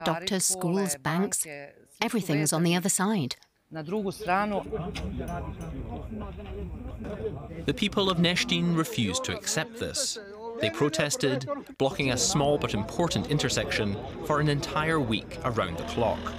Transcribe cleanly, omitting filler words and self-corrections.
Doctors, schools, banks, everything's on the other side. The people of Neshtin refused to accept this. They protested, blocking a small but important intersection for an entire week around the clock.